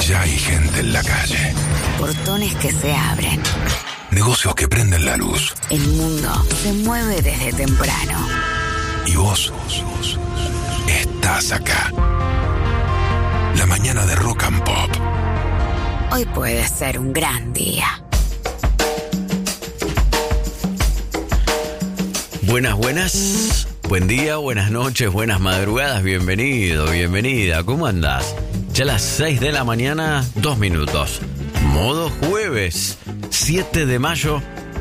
Ya hay gente en la calle. Portones que se abren. Negocios que prenden la luz. El mundo se mueve desde temprano. Y vos estás acá. La mañana de Rock and Pop. Hoy puede ser un gran día. Buenas. Buen día, buenas noches, buenas madrugadas. Bienvenido, bienvenida. ¿Cómo andás? Ya las 6 de la mañana, 2 minutos. Modo jueves, 7 de mayo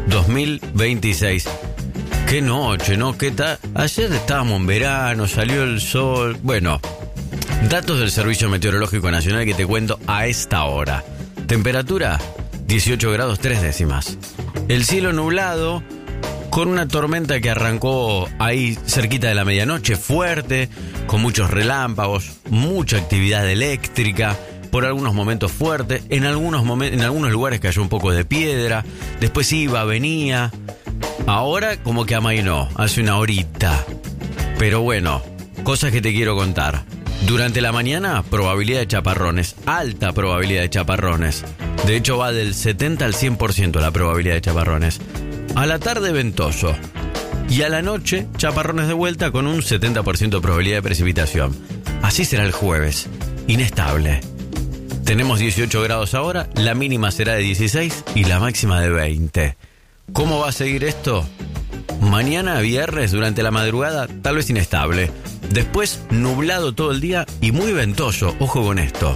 2026. Qué noche, ¿no? ¿Qué tal? Ayer estábamos en verano, salió el sol. Bueno, datos del Servicio Meteorológico Nacional que te cuento a esta hora. Temperatura, 18 grados 3 décimas. El cielo nublado, con una tormenta que arrancó ahí cerquita de la medianoche, fuerte, con muchos relámpagos, mucha actividad eléctrica, por algunos momentos fuerte, en algunos lugares cayó un poco de piedra, después iba, venía, ahora como que amainó, hace una horita. Pero bueno, cosas que te quiero contar. Durante la mañana, probabilidad de chaparrones, alta probabilidad de chaparrones. De hecho va del 70 al 100% la probabilidad de chaparrones. A la tarde ventoso. Y a la noche chaparrones de vuelta con un 70% de probabilidad de precipitación. Así será el jueves. Inestable. Tenemos 18 grados ahora, la mínima será de 16 y la máxima de 20. ¿Cómo va a seguir esto? Mañana viernes durante la madrugada tal vez inestable. Después nublado todo el día y muy ventoso. Ojo con esto.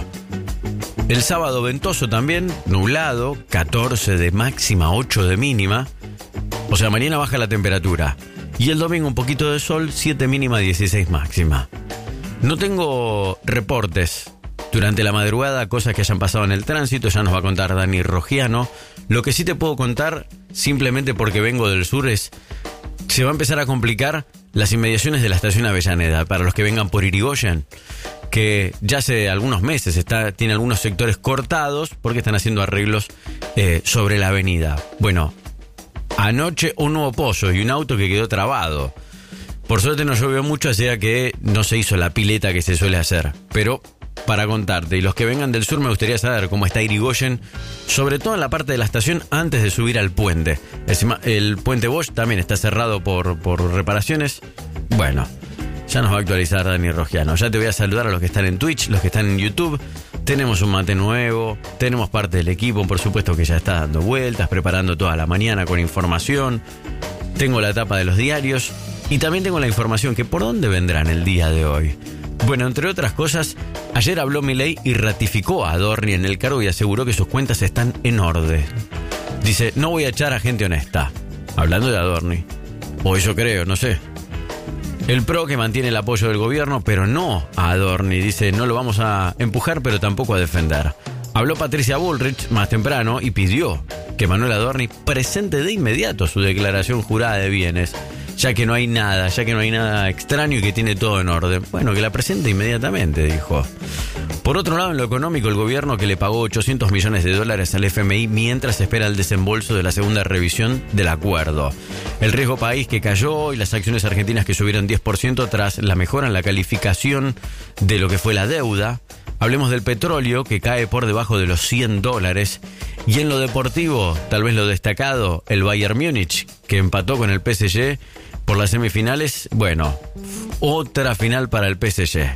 El sábado ventoso también, nublado, 14 de máxima, 8 de mínima. O sea, mañana baja la temperatura. Y el domingo un poquito de sol, 7 mínima, 16 máxima. No tengo reportes durante la madrugada, cosas que hayan pasado en el tránsito, ya nos va a contar Dani Rogiano. Lo que sí te puedo contar, simplemente porque vengo del sur, es se va a empezar a complicar las inmediaciones de la estación Avellaneda, para los que vengan por Irigoyen, que ya hace algunos meses tiene algunos sectores cortados porque están haciendo arreglos sobre la avenida. Bueno, anoche un nuevo pozo y un auto que quedó trabado. Por suerte no llovió mucho, así que no se hizo la pileta que se suele hacer. Pero para contarte, y los que vengan del sur me gustaría saber cómo está Irigoyen, sobre todo en la parte de la estación antes de subir al puente. El puente Bosch también está cerrado por reparaciones. Bueno, ya nos va a actualizar Dani Rogiano. Ya te voy a saludar a los que están en Twitch, los que están en YouTube. Tenemos un mate nuevo, tenemos parte del equipo, por supuesto que ya está dando vueltas, preparando toda la mañana con información. Tengo la tapa de los diarios y también tengo la información que por dónde vendrán el día de hoy. Bueno, entre otras cosas, ayer habló Milei y ratificó a Adorni en el cargo y aseguró que sus cuentas están en orden. Dice, no voy a echar a gente honesta. Hablando de Adorni. O eso creo, no sé. El PRO que mantiene el apoyo del gobierno, pero no a Adorni. Dice, no lo vamos a empujar, pero tampoco a defender. Habló Patricia Bullrich más temprano y pidió que Manuel Adorni presente de inmediato su declaración jurada de bienes, ya que no hay nada extraño y que tiene todo en orden. Bueno, que la presente inmediatamente, dijo. Por otro lado, en lo económico, el gobierno que le pagó $800 millones al FMI mientras espera el desembolso de la segunda revisión del acuerdo. El riesgo país que cayó y las acciones argentinas que subieron 10% tras la mejora en la calificación de lo que fue la deuda. Hablemos del petróleo que cae por debajo de los $100. Y en lo deportivo, tal vez lo destacado, el Bayern Múnich que empató con el PSG por las semifinales. Bueno, otra final para el PSG.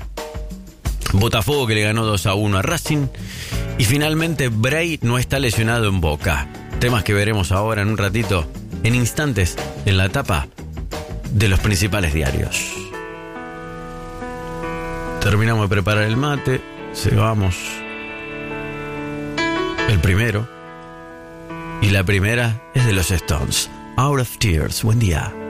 Botafogo que le ganó 2-1 a Racing. Y finalmente Bray no está lesionado en Boca. Temas que veremos ahora en un ratito, en instantes, en la tapa de los principales diarios. Terminamos de preparar el mate. Cebamos el primero. Y la primera es de los Stones. Out of Tears. Buen día.